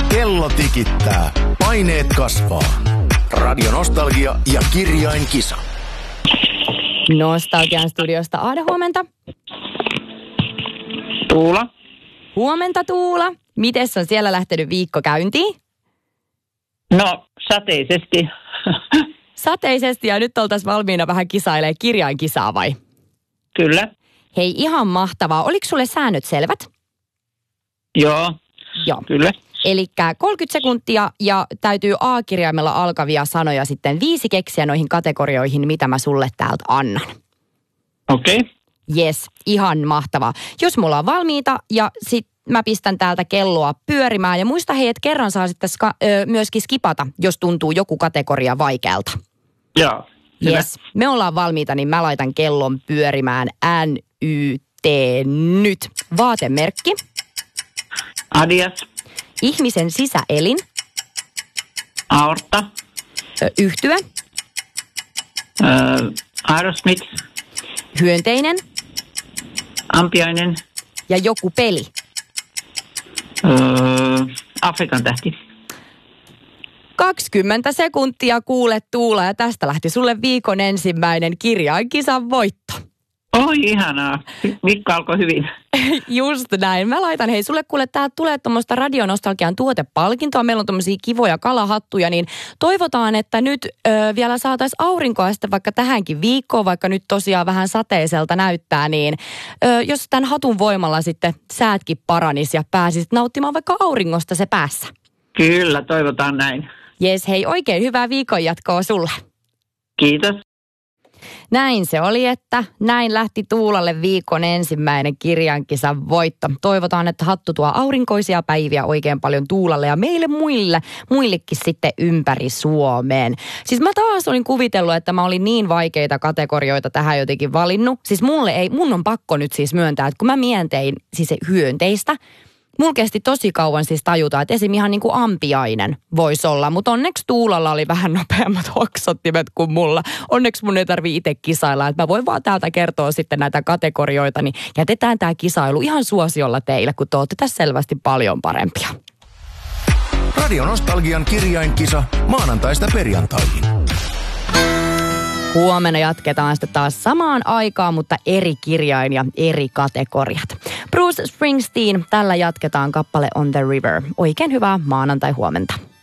Kello tikittää, paineet kasvaa. Radio Nostalgia ja Kirjainkisa. Nostalgian studiosta Aada, huomenta. Tuula. Huomenta, Tuula. Mites on siellä lähtenyt viikko käyntiin? No, sateisesti. Sateisesti, ja nyt oltaisiin valmiina vähän kisailemaan kirjainkisaa vai? Kyllä. Hei, ihan mahtavaa. Oliko sulle säännöt selvät? Joo. Kyllä. Elikkä 30 sekuntia ja täytyy A-kirjaimella alkavia sanoja sitten 5 keksiä noihin kategorioihin, mitä mä sulle täältä annan. Okei. Jes, ihan mahtavaa. Jos mulla on valmiita ja sitten mä pistän täältä kelloa pyörimään. Ja muista hei, että kerran saa sitten myöskin skipata, jos tuntuu joku kategoria vaikealta. Joo. Jes, me ollaan valmiita, niin mä laitan kellon pyörimään. NYT nyt. Vaatemerkki. Adidas. Ihmisen sisäelin. Aorta. Yhtye. Aerosmith. Hyönteinen. Ampiainen. Ja joku peli. Afrikan tähti. 20 sekuntia kuulet, Tuula, ja tästä lähti sulle viikon ensimmäinen kirjainkisan voitto. Oi, ihanaa. Mikko alkoi hyvin. Just näin. Mä laitan, hei sulle kuule, täältä tulee tuommoista Radionostalgian tuotepalkintoa. Meillä on tuommoisia kivoja kalahattuja, niin toivotaan, että nyt vielä saataisiin aurinkoa sitten vaikka tähänkin viikkoon, vaikka nyt tosiaan vähän sateiselta näyttää, niin jos tämän hatun voimalla sitten säätkin paranis ja pääsisit nauttimaan vaikka auringosta se päässä. Kyllä, toivotaan näin. Jes, hei, oikein hyvää viikon jatkoa sulle. Kiitos. Näin se oli, että näin lähti Tuulalle viikon ensimmäinen kirjankisan voitto. Toivotaan, että hattu tuo aurinkoisia päiviä oikein paljon Tuulalle ja meille muillekin sitten ympäri Suomeen. Siis mä taas olin kuvitellut, että mä olin niin vaikeita kategorioita tähän jotenkin valinnut. Siis mun on pakko nyt siis myöntää, että kun mä mietin siis hyönteistä, mulla kesti tosi kauan siis tajuta, että esim. Ihan niin kuin ampiainen voisi olla, mutta onneksi Tuulalla oli vähän nopeammat hoksottimet kuin mulla. Onneksi mun ei tarvitse itse kisailla, että mä voin vaan täältä kertoa sitten näitä kategorioita, niin jätetään tää kisailu ihan suosiolla teille, kun te ootte tässä selvästi paljon parempia. Radio Nostalgian kirjainkisa maanantaista perjantaihin. Huomenna jatketaan sitten taas samaan aikaan, mutta eri kirjain ja eri kategoriat. Bruce Springsteen, tällä jatketaan kappale On the River. Oikein hyvää maanantai-huomenta.